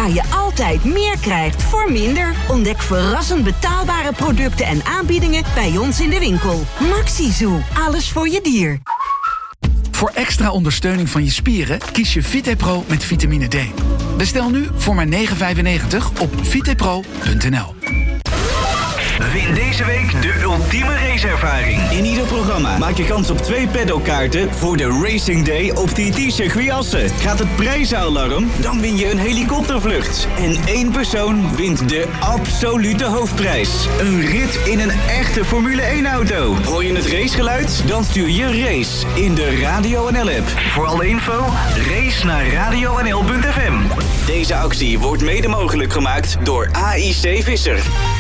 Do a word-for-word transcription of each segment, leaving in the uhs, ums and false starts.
waar je altijd meer krijgt voor minder. Ontdek verrassend betaalbare producten en aanbiedingen bij ons in de winkel. Maxizoo, alles voor je dier. Voor extra ondersteuning van je spieren kies je VitePro met vitamine D. Bestel nu voor maar negen vijfennegentig op vitepro punt n l. Win deze week de ultieme raceervaring. In ieder programma maak je kans op twee paddockkaarten voor de Racing Day op T T-circuit Assen. Gaat het prijzenalarm? Dan win je een helikoptervlucht. En één persoon wint de absolute hoofdprijs. Een rit in een echte Formule één-auto. Hoor je het racegeluid? Dan stuur je race in de Radio N L-app. Voor alle info, race naar radio n l punt f m. Deze actie wordt mede mogelijk gemaakt door A I C Visser.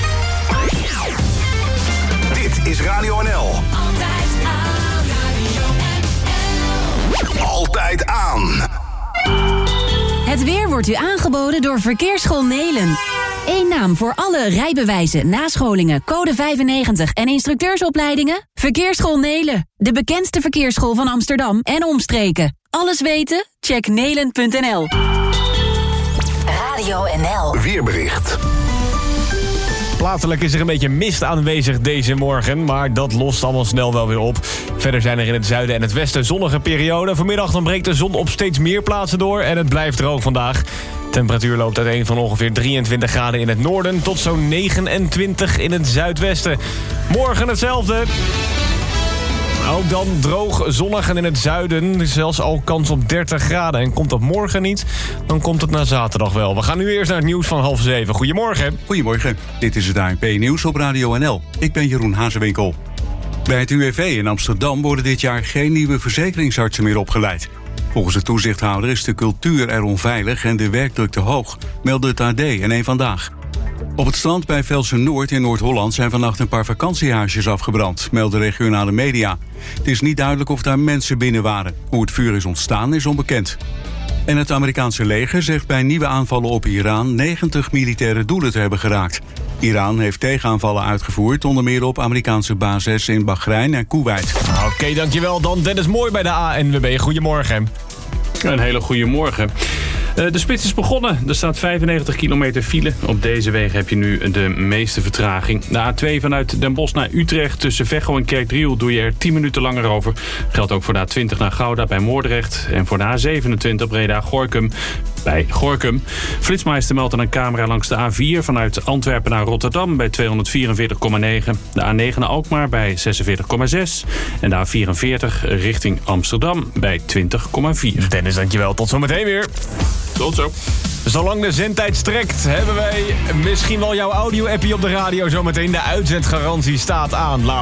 Dit is Radio N L. Altijd aan, Radio N L. Altijd aan. Het weer wordt u aangeboden door Verkeersschool Nelen. Eén naam voor alle rijbewijzen, nascholingen, code vijfennegentig en instructeursopleidingen? Verkeersschool Nelen, de bekendste verkeersschool van Amsterdam en omstreken. Alles weten? Check nelen punt n l. Radio N L. Weerbericht. Plaatselijk is er een beetje mist aanwezig deze morgen, maar dat lost allemaal snel wel weer op. Verder zijn er in het zuiden en het westen zonnige perioden. Vanmiddag dan breekt de zon op steeds meer plaatsen door en het blijft droog vandaag. Temperatuur loopt uiteen van ongeveer drieëntwintig graden in het noorden tot zo'n negenentwintig in het zuidwesten. Morgen hetzelfde. Ook dan droog, zonnig en in het zuiden zelfs al kans op dertig graden. En komt dat morgen niet, dan komt het na zaterdag wel. We gaan nu eerst naar het nieuws van half zeven. Goedemorgen. Goedemorgen, dit is het A N P-nieuws op Radio N L. Ik ben Jeroen Hazewinkel. Bij het U W V in Amsterdam worden dit jaar geen nieuwe verzekeringsartsen meer opgeleid. Volgens de toezichthouder is de cultuur er onveilig en de werkdruk te hoog, meldde het A D en één Vandaag. Op het strand bij Velsen-Noord in Noord-Holland zijn vannacht een paar vakantiehuisjes afgebrand, melden regionale media. Het is niet duidelijk of daar mensen binnen waren. Hoe het vuur is ontstaan is onbekend. En het Amerikaanse leger zegt bij nieuwe aanvallen op Iran negentig militaire doelen te hebben geraakt. Iran heeft tegenaanvallen uitgevoerd, onder meer op Amerikaanse bases in Bahrein en Koeweit. Oké, okay, dankjewel. Dan Dennis Mooi bij de A N W B. Goedemorgen. Een hele goede morgen. De spits is begonnen. Er staat vijfennegentig kilometer file. Op deze wegen heb je nu de meeste vertraging. De A twee vanuit Den Bosch naar Utrecht tussen Veghel en Kerkdriel doe je er tien minuten langer over. Geldt ook voor de A twintig naar Gouda bij Moordrecht. En voor de A zevenentwintig Breda-Gorkum bij Gorkum. Flitsmeister meldt een camera langs de A vier vanuit Antwerpen naar Rotterdam bij tweehonderdvierenveertig komma negen. De A negen naar Alkmaar bij zesenveertig komma zes. En de A vierenveertig richting Amsterdam bij twintig komma vier. Dennis, dankjewel. Tot zometeen weer. Tot zo. Zolang de zendtijd strekt, hebben wij misschien wel jouw audio-appie op de radio zometeen. De uitzendgarantie staat aan. Laat